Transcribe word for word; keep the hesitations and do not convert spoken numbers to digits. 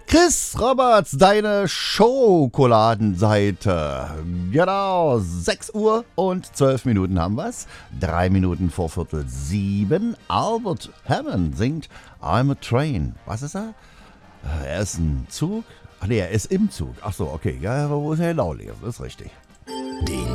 Chris Roberts, deine Schokoladenseite. Genau, sechs Uhr und zwölf Minuten haben wir's. Drei Minuten vor Viertel sieben. Albert Hammond singt I'm a Train. Was ist er? Er ist ein Zug? Ach nee, er ist im Zug. Ach so, okay. Ja, aber wo ist er genau? Das ist richtig. Die